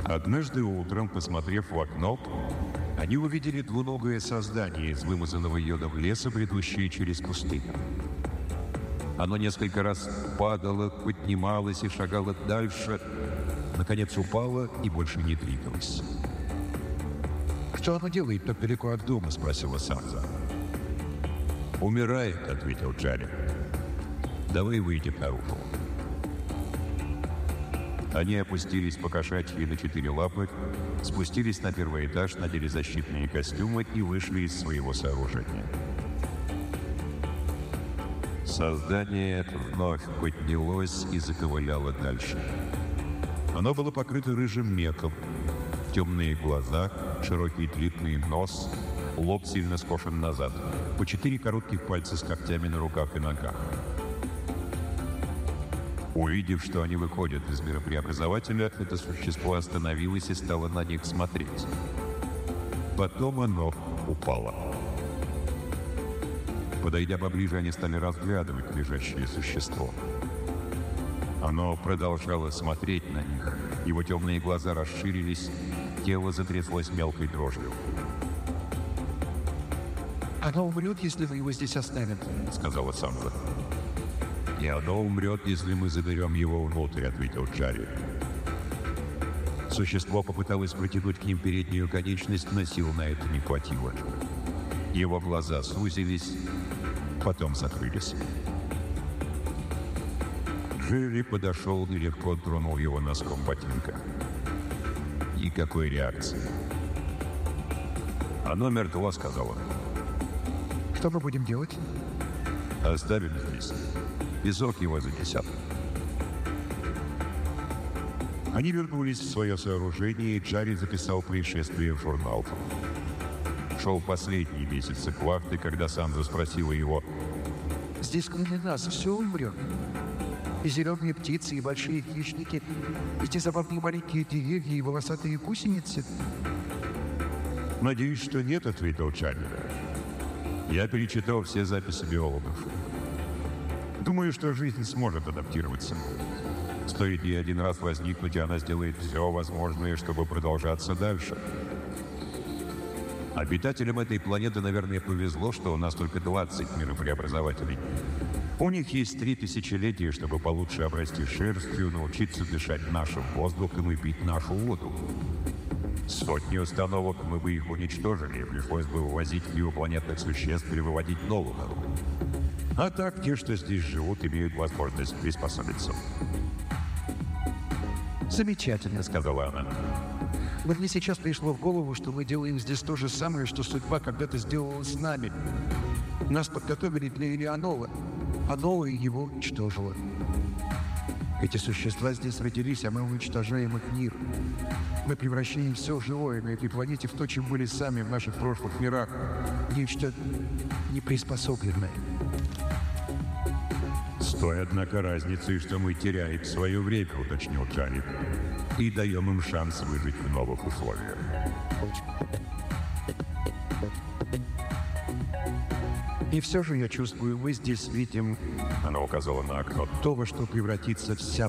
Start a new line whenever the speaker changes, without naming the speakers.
Однажды утром, посмотрев в окно, они увидели двуногое создание из вымазанного йодом леса, бредущее через кусты. Оно несколько раз падало, поднималось и шагало дальше, наконец упало и больше не двигалось.
«Что оно делает так далеко от дома?» — спросила Санса.
«Умирает», — ответил Джарри. «Давай выйдем наружу». Они опустились по кошачьи на 4 лапы, спустились на первый этаж, надели защитные костюмы и вышли из своего сооружения. Создание вновь поднялось и заковыляло дальше. Оно было покрыто рыжим мехом, темные глаза, широкий длинный нос, лоб сильно скошен назад, по 4 коротких пальца с когтями на руках и ногах. Увидев, что они выходят из миропреобразователя, это существо остановилось и стало на них смотреть. Потом оно упало. Подойдя поближе, они стали разглядывать лежащее существо. Оно продолжало смотреть на них. Его темные глаза расширились, тело затряслось мелкой дрожью.
«Оно умрет, если вы его здесь оставим»,
— сказала Санса. «И оно умрет, если мы заберем его внутрь», — ответил Джарри. Существо попыталось протянуть к ним переднюю конечность, но сил на это не хватило. Его глаза сузились, потом закрылись. Джерри подошел и легко тронул его носком ботинка. Никакой реакции. «Оно мертво», — сказал он.
«Что мы будем делать?»
«Оставим здесь. Песок его занесет». Они вернулись в свое сооружение, и Джарри записал происшествие в журнал. Шел последний месяц их вахты, когда Санса спросила его:
«Здесь кроме нас все умрет. И зеленые птицы, и большие хищники, и те забавные маленькие деревья, и волосатые гусеницы».
«Надеюсь, что нет», — ответил Джарри. «Я перечитал все записи биологов. Думаю, что жизнь сможет адаптироваться. Стоит ей один раз возникнуть, и она сделает все возможное, чтобы продолжаться дальше. Обитателям этой планеты, наверное, повезло, что у нас только 20 миропреобразователей. У них есть 3 тысячелетия, чтобы получше обрасти шерстью, научиться дышать нашим воздухом и пить нашу воду. Сотни установок, мы бы их уничтожили, пришлось бы вывозить биопланетных существ или выводить новых. А так, те, что здесь живут, имеют возможность приспособиться».
«Замечательно», —
сказала она.
«Вот мне сейчас пришло в голову, что мы делаем здесь то же самое, что судьба когда-то сделала с нами. Нас подготовили для Элеонора, а новое его уничтожило. Эти существа здесь родились, а мы уничтожаем их мир. Мы превращаем все живое на этой планете в то, чем были сами в наших прошлых мирах. Нечто неприспособленное».
«С той, однако, разницей, что мы теряем свое время», — уточнил Джарри, «и даем им шанс выжить в новых условиях».
«И все же, я чувствую, мы здесь видим...»
Она указала на окно.
«То, во что превратится вся